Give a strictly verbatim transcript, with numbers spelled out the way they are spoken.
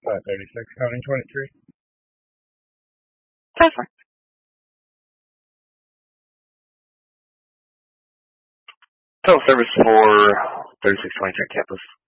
five thirty-six, counting twenty-three. Perfect. Total service for thirty-six twenty-three campus.